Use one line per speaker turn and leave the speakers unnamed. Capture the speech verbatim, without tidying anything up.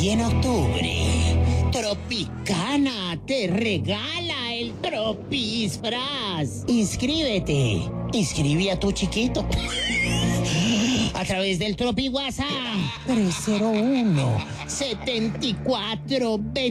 Y en octubre, Tropicana te regala el Tropisfraz. Inscríbete. Inscribe a tu chiquito. A través del Tropi WhatsApp tres cero uno, setenta y cuatro, veinte.